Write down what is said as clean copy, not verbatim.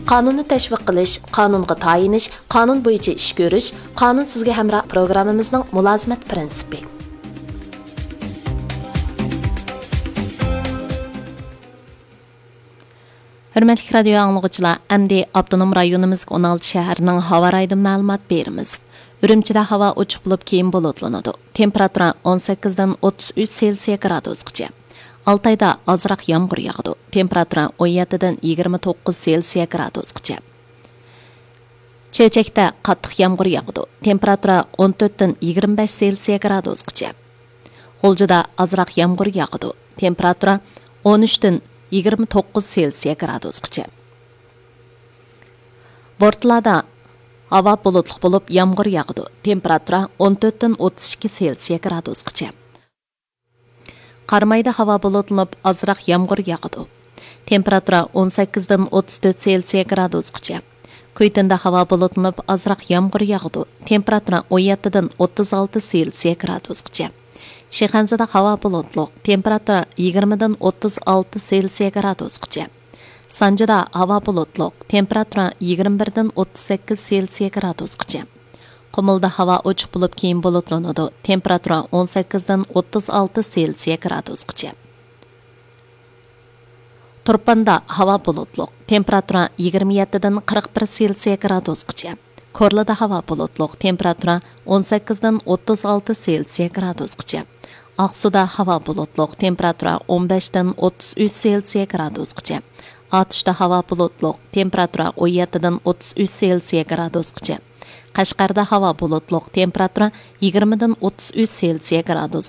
Qonunni tashviq qilish, qonunga tayinish, qonun bo'yicha ish ko'rish, qonun sizga hamroh programmamizning mulozimat prinsipi. Hürmetli radio anlıqçılar, əmdi Abdunum rayonumuz 16 şəhərinin hava rayından məlumat berimiz. Ürümçidə hava uçuq bulub keyin bulutlanıdı. Temperatura 18-dən 33 Selsiya gradusqacha. Altayda azraq yağmur yağdı. Temperatura 17-dən 29 Selsiya gradusqacha. Çöçəkdə qattiq yağmur yağdı. Temperatura 14-dən 25 Selsiya gradusqacha. Xolcada azraq yağmur yağdı. Temperatura 13-dən 29 Selsiya gradusqacha. Bortlarda hava bulutluq bo'lib yağmur yağdı. Temperatura 14-dən 32 Selsiya gradusqacha. Qarmayda hava bulutlanıb azraq yağmur yağdı. Temperatura 18-dən 34 Selsiya gradusqacha. Kuytında hava bulutlanıb azraq yağmur yağdı. Temperatura 17-dən 36 Selsiya gradusqacha. Şixanzada hava bulutluq, temperatura 20-dən 36 Selsiya gradusqacha. Sanjada hava bulutluq, temperatura 21-dən 38 Selsiya gradusqacha. Qumulda hava uçuq bulub keyin bulutlanıdı, temperatura 18-dən 36 Selsiya gradusqacha. Turpanda hava bulutluq, temperatura 27-dən 41 Selsiya gradusqacha. Korlada hava bulutluq, temperatura 18-dən 36 Selsiya gradusqacha. Aqsuda hava bulutluq, temperatura 15-dən 33 Selsiya gradusqacha. Atışda hava bulutluq, temperatura 17-dən 33 Selsiya gradusqacha. Qashqarda hava bulutluq, temperatura 20-dən 33 Selsiya gradusqacha.